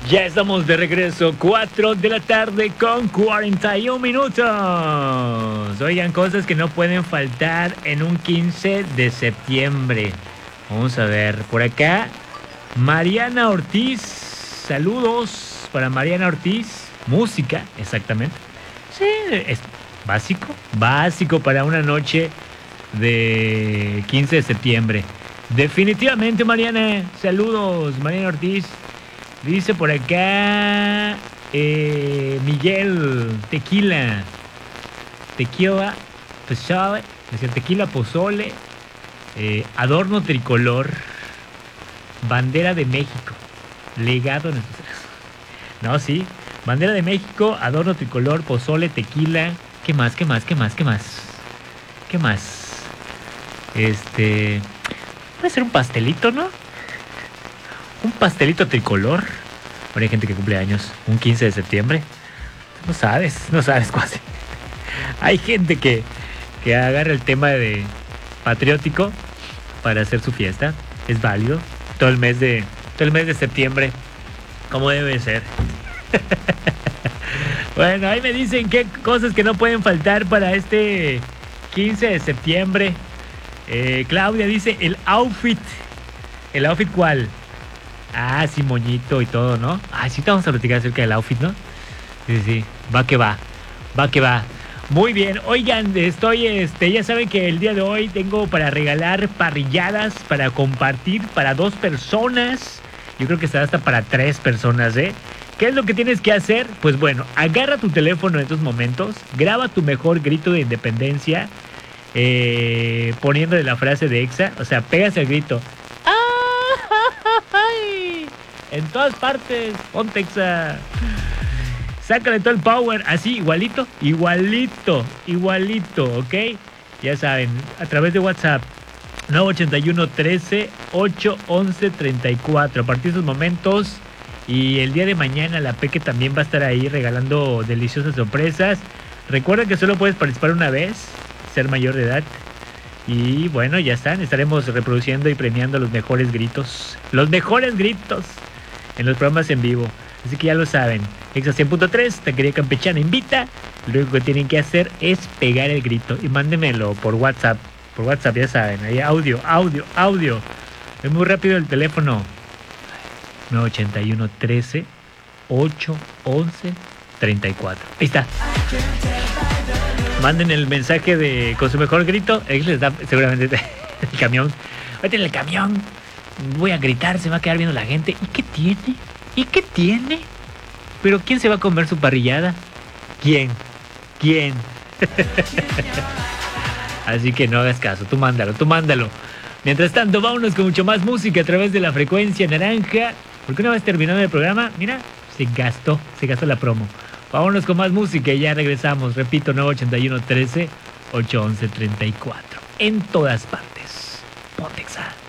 Ya estamos de regreso, 4 de la tarde con 41 minutos. Oigan, cosas que no pueden faltar en un 15 de septiembre. Vamos a ver, por acá, Mariana Ortiz. Saludos para Mariana Ortiz. Música, exactamente. Sí, es básico para una noche de 15 de septiembre. Definitivamente, Mariana. Saludos, Mariana Ortiz. Dice por acá Miguel, tequila, pozole, es decir, tequila, pozole, adorno tricolor, bandera de México, legado en nuestros... No, sí, bandera de México, adorno tricolor, pozole, tequila, ¿qué más? Puede ser un pastelito, ¿no? Un pastelito tricolor. Bueno, hay gente que cumple años un 15 de septiembre. No sabes cuándo. Hay gente que agarra el tema de patriótico para hacer su fiesta. Es válido. Todo el mes de septiembre, como debe ser. Bueno, ahí me dicen qué cosas que no pueden faltar para este 15 de septiembre. Claudia dice el outfit. ¿El outfit cuál? Ah, sí, moñito y todo, ¿no? Ah, sí, te vamos a platicar acerca del outfit, ¿no? Sí, va que va. Muy bien, oigan, ya saben que el día de hoy tengo para regalar parrilladas, para compartir para 2 personas. Yo creo que será hasta para 3 personas, ¿eh? ¿Qué es lo que tienes que hacer? Pues bueno, agarra tu teléfono en estos momentos, graba tu mejor grito de independencia, poniéndole la frase de Exa, o sea, pegas el grito. En todas partes, ponte Exa. Sácale todo el power, así, igualito, ¿ok? Ya saben, a través de WhatsApp, 981 13 8 11 34. A partir de esos momentos y el día de mañana la Peque también va a estar ahí regalando deliciosas sorpresas. Recuerda que solo puedes participar una vez, ser mayor de edad. Y bueno, ya están, estaremos reproduciendo y premiando los mejores gritos en los programas en vivo. Así que ya lo saben, Exa 100.3, Taquería Campechana invita. Lo único que tienen que hacer es pegar el grito y mándenmelo por WhatsApp. Por WhatsApp, ya saben, ahí audio. Es muy rápido el teléfono. 981 13 8 11 34. Ahí está. Manden el mensaje con su mejor grito. Ahí les da seguramente el camión. Vete en el camión. Voy a gritar, se va a quedar viendo la gente. ¿Y qué tiene? ¿Pero quién se va a comer su parrillada? ¿Quién? Así que no hagas caso, tú mándalo. Mientras tanto, vámonos con mucho más música a través de la frecuencia naranja. Porque una vez terminado el programa, mira, se gastó la promo. Vámonos con más música y ya regresamos. Repito, 981 13 811 34. En todas partes. Ponte Exa.